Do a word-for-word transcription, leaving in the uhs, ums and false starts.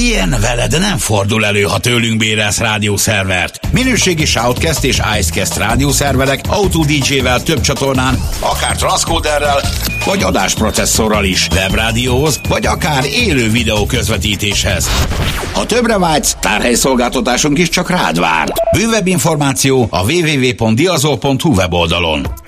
Ilyen veled nem fordul elő, ha tőlünk bérelsz rádiószervert. Minőségi Shoutcast és Icecast rádiószerverek Auto dé dzsé-vel több csatornán, akár transzkóderrel, vagy adásprocesszorral is, webrádióhoz, vagy akár élő videó közvetítéshez. Ha többre vágysz, tárhelyszolgáltatásunk is csak rád vár. Bővebb információ a double-u double-u double-u pont diazol pont hu weboldalon.